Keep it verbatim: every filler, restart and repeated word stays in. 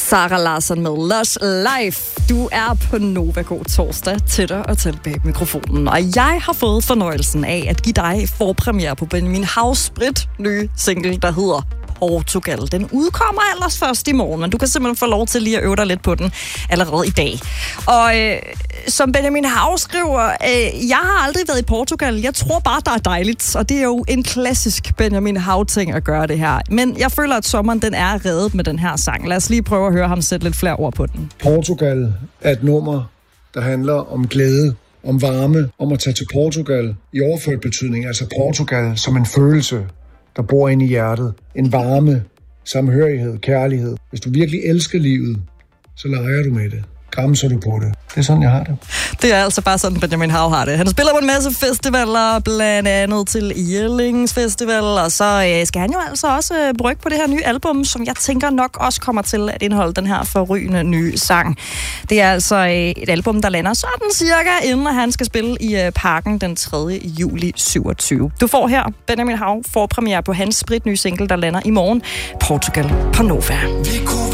Sara Larsson med Lush Life. Du er på Nova. God torsdag til dig og til bag mikrofonen. Og jeg har fået fornøjelsen af at give dig forpremiere på Benjamin Haus' nye single, der hedder Portugal. Den udkommer ellers først i morgen, men du kan simpelthen få lov til lige at øve dig lidt på den allerede i dag. Og øh, som Benjamin Haus skriver, øh, jeg har aldrig været i Portugal. Jeg tror bare, der er dejligt. Og det er jo en klassisk Benjamin Haus-ting at gøre det her. Men jeg føler, at sommeren den er reddet med den her sang. Lad os lige prøve at høre ham sætte lidt flere ord på den. Portugal er et nummer, der handler om glæde, om varme, om at tage til Portugal i overført betydning. Altså Portugal som en følelse, der bor inde i hjertet. En varme, samhørighed, kærlighed. Hvis du virkelig elsker livet, så leger du med det. Gramser du på det. Det er sådan, jeg har det. Det er altså bare sådan, Benjamin Haus har det. Han spiller på en masse festivaler, blandt andet til Irlings Festival, og så øh, skal han jo altså også øh, brygge på det her nye album, som jeg tænker nok også kommer til at indeholde den her forrygende nye sang. Det er altså øh, et album, der lander sådan cirka, inden han skal spille i øh, Parken den tredje juli syvogtyve. Du får her Benjamin Haus forpremiere på hans spritnye single, der lander i morgen. Portugal på Nova.